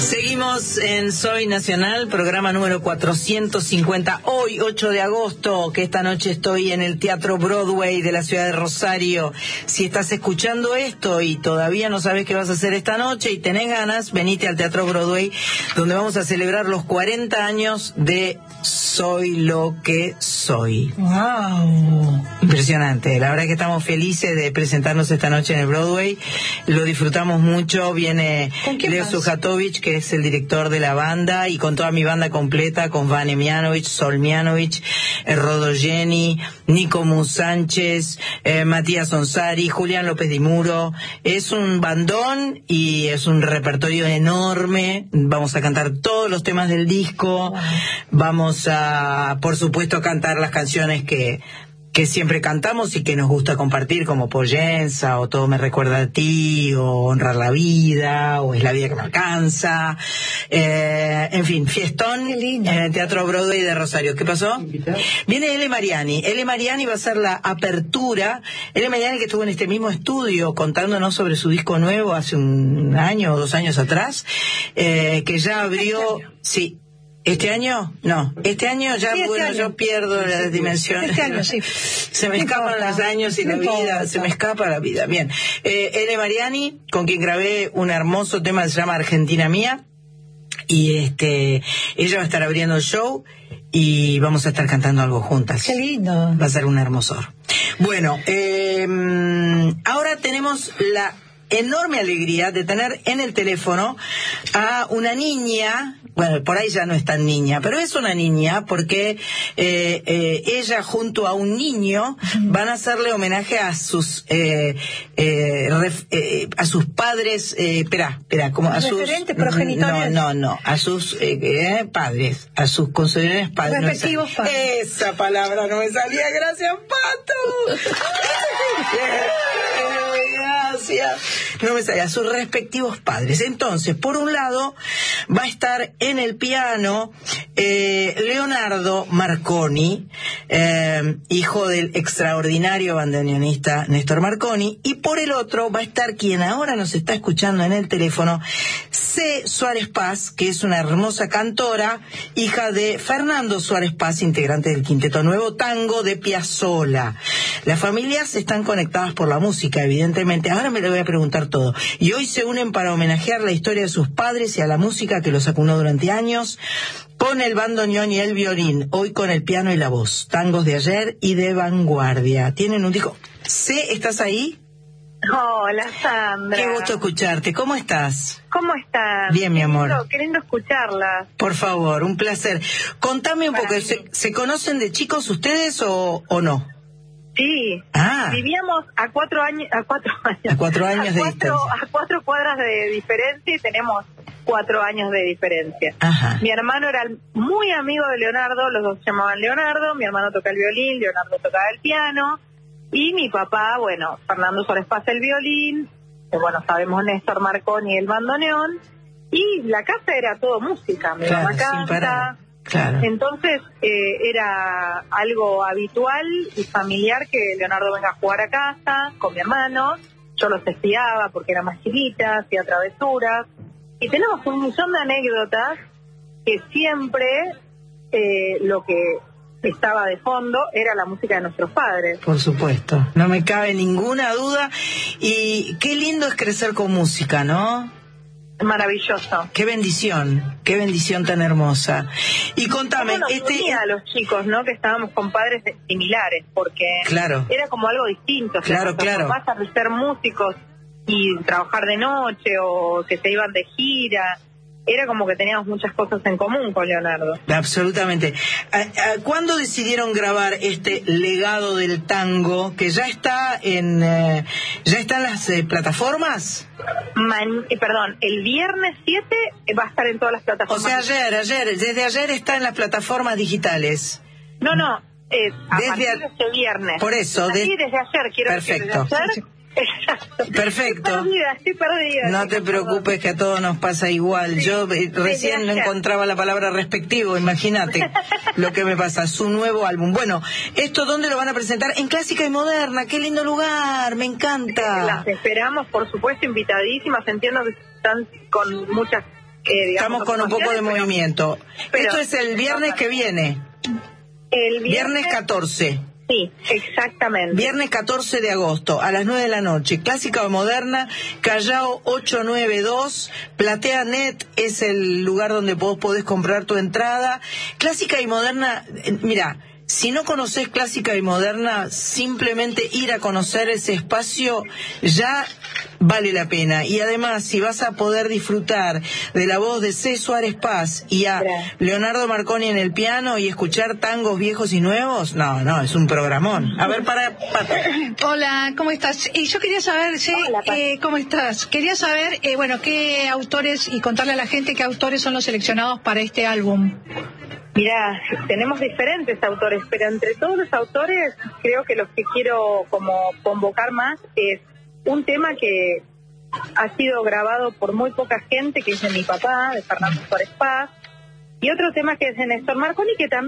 Seguimos en Soy Nacional, programa número 450, hoy 8 de agosto, que esta noche estoy en el Teatro Broadway de la ciudad de Rosario. Si estás escuchando esto y todavía no sabes qué vas a hacer esta noche y tenés ganas, venite al Teatro Broadway, donde vamos a celebrar los 40 años de Soy lo que soy. ¡Wow! Impresionante, la verdad es que estamos felices de presentarnos esta noche en el Broadway, lo disfrutamos mucho, viene Leo Sujatovich, que es el director de la banda, y con toda mi banda completa, con Vane Mianovich, Sol Mianovich, Rodo Jenny, Nico Mu Sánchez, Matías Onsari, Julián López Di Muro. Es un bandón y es un repertorio enorme. Vamos a cantar todos los temas del disco. Vamos a, por supuesto, cantar las canciones que siempre cantamos y que nos gusta compartir, como Pollenza, o Todo me recuerda a ti, o Honrar la vida, o Es la vida que me alcanza. En fin, fiestón en el Teatro Broadway de Rosario. ¿Qué pasó? Viene Ele Mariani. Ele Mariani va a ser la apertura. Ele Mariani, que estuvo en este mismo estudio contándonos sobre su disco nuevo hace un año o 2 años atrás, que ya abrió... Sí. ¿Este año? No. Este año ya, sí, bueno, año. Yo pierdo las dimensiones. Este año, sí. Se me escapan los años y la vida, se me escapa la vida. Bien. Ele Mariani, con quien grabé un hermoso tema que se llama Argentina Mía. Y ella va a estar abriendo el show y vamos a estar cantando algo juntas. ¡Qué lindo! Va a ser un hermosor. Bueno, ahora tenemos la enorme alegría de tener en el teléfono a una niña. Bueno, por ahí ya no es tan niña, pero es una niña porque ella junto a un niño van a hacerle homenaje a sus padres, como a sus referentes progenitores. No, a sus padres, a sus considerados padres. Respectivos padres. Esa palabra no me salía, gracias, Pato. Gracias. No me salía, a sus respectivos padres. Entonces, por un lado, va a estar en el piano Leonardo Marconi, hijo del extraordinario bandoneonista Néstor Marconi, y por el otro va a estar quien ahora nos está escuchando en el teléfono, C. Suárez Paz, que es una hermosa cantora, hija de Fernando Suárez Paz, integrante del Quinteto Nuevo Tango de Piazzolla. Las familias están conectadas por la música, evidentemente. Ahora me lo voy a preguntar todo. Y hoy se unen para homenajear la historia de sus padres y a la música que los acunó durante años, con el bandoneón y el violín, hoy con el piano y la voz. Tangos de ayer y de vanguardia. Tienen un disco. C, ¿estás ahí? Hola, Sandra. Qué gusto escucharte. ¿Cómo estás? ¿Cómo estás? Bien, mi amor. Qué lindo escucharla. Por favor, un placer. Contame un poco, ¿se conocen de chicos ustedes o no? Sí. Vivíamos a 4 años de distancia. A 4 cuadras de diferencia y tenemos 4 años de diferencia. Ajá. Mi hermano era muy amigo de Leonardo, los dos se llamaban Leonardo, mi hermano toca el violín, Leonardo tocaba el piano, y mi papá, bueno, Fernando Suárez Paz el violín, sabemos Néstor Marconi el bandoneón, y la casa era todo música, mi mamá canta. Claro. Entonces era algo habitual y familiar que Leonardo venga a jugar a casa con mi hermano. Yo los espiaba porque era más chiquita, hacía travesuras. Y tenemos un millón de anécdotas que siempre lo que estaba de fondo era la música de nuestros padres. Por supuesto, no me cabe ninguna duda. Y qué lindo es crecer con música, ¿no? Maravilloso. Qué bendición tan hermosa. Y contame, nos unía a los chicos, ¿no? Que estábamos con padres similares, porque era como algo distinto. Claro. Vas a ser músicos y trabajar de noche o que se iban de gira. Era como que teníamos muchas cosas en común con Leonardo. Absolutamente. ¿Cuándo decidieron grabar este legado del tango que ya está en las plataformas? El viernes 7 va a estar en todas las plataformas. O sea, desde ayer está en las plataformas digitales. No, a partir de este viernes. Por eso. Desde ayer, quiero decir, desde ayer. Exacto. Perfecto. Estoy perdida. No te preocupes, que a todos nos pasa igual. Sí, yo recién no encontraba la palabra respectivo, imagínate lo que me pasa. Su nuevo álbum. Bueno, ¿esto dónde lo van a presentar? En Clásica y Moderna. Qué lindo lugar, me encanta. Las esperamos, por supuesto, invitadísimas. Entiendo que están con muchas Estamos con un poco de movimiento. Pero esto es el viernes que viene. El Viernes 14. Sí, exactamente. Viernes 14 de agosto, a las 9 de la noche. Clásica o moderna, Callao 892. PlateaNet es el lugar donde vos podés comprar tu entrada. Clásica y moderna, mira, si no conocés Clásica y moderna, simplemente ir a conocer ese espacio ya vale la pena. Y además, si vas a poder disfrutar de la voz de C. Suárez Paz y a Leonardo Marconi en el piano y escuchar tangos viejos y nuevos, no, es un programón. A ver, Pato. Hola, ¿cómo estás? Yo quería saber, ¿cómo estás? Quería saber, qué autores, y contarle a la gente qué autores son los seleccionados para este álbum. Mirá, tenemos diferentes autores, pero entre todos los autores creo que los que quiero como convocar más es un tema que ha sido grabado por muy poca gente, que es de mi papá, de Fernando Suárez Paz, y otro tema que es de Néstor Marconi, que también